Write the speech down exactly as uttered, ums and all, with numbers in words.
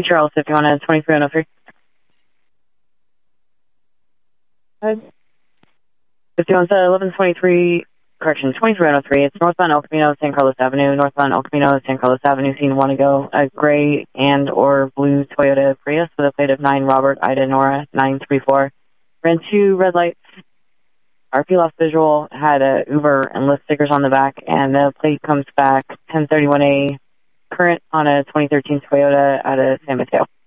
Charles, if you want to, twenty-three oh three. fifty-one said eleven twenty-three, correction, twenty-three oh three. It's northbound El Camino, San Carlos Avenue. Northbound El Camino, San Carlos Avenue. Seen one ago, a gray and or blue Toyota Prius with a plate of nine Robert Ida Nora nine three four. Ran two red lights. R P lost visual, had a Uber and Lyft stickers on the back, and the plate comes back ten thirty-one A, current on a twenty thirteen Toyota out of San Mateo.